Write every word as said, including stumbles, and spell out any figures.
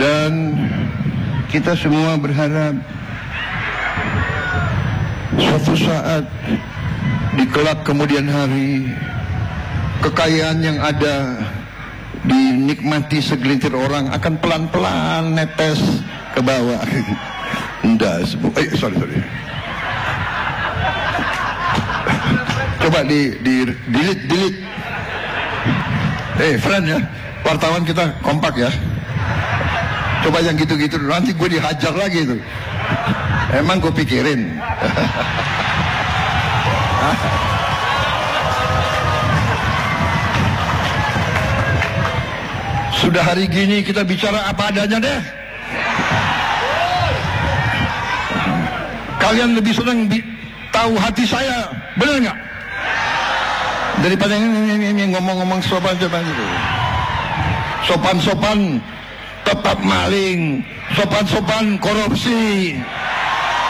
Dan kita semua berharap suatu saat di kelak kemudian hari kekayaan yang ada dinikmati segelintir orang akan pelan-pelan netes ke bawah. Enggak, eh sorry sorry. Coba di di delete delete. Eh friend ya, wartawan kita kompak ya. Coba yang gitu-gitu nanti gue dihajar lagi tuh. Emang gue pikirin. Sudah hari gini kita bicara apa adanya deh. Kalian lebih senang bi tahu hati saya, benar nggak? Daripada ngomong-ngomong sopan-sopan itu. Sopan-sopan tetap maling, sopan-sopan korupsi.